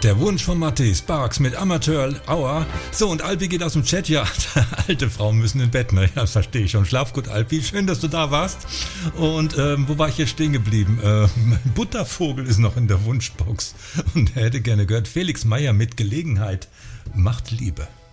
Der Wunsch von Matthäus Sparks mit Amateur Hour. So, und Alpi geht aus dem Chat. Ja, alte Frauen müssen in Bett, ne? Ja, das verstehe ich schon. Schlaf gut, Alpi. Schön, dass du da warst. Und wo war ich hier stehen geblieben? Buttervogel ist noch in der Wunschbox. Und er hätte gerne gehört, Felix Meyer mit Gelegenheit macht Liebe.